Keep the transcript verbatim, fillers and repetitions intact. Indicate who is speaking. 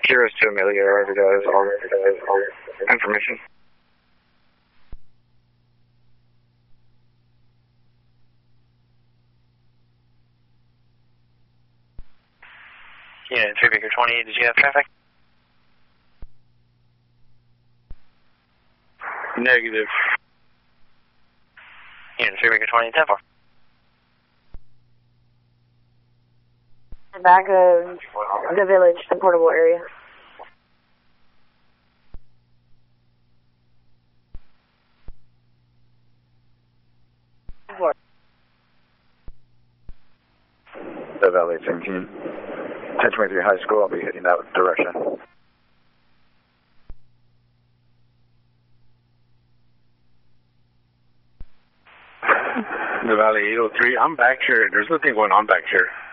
Speaker 1: Zeros to Amelia already does all information.
Speaker 2: Unit three Baker twenty, did you have traffic?
Speaker 1: Negative.
Speaker 2: Unit three Baker twenty, ten four.
Speaker 3: Back of the village, the portable area.
Speaker 1: The Valley seventeen. ten twenty-three High School, I'll be hitting that direction.
Speaker 4: The Valley eight oh three, I'm back here. There's nothing going on back here.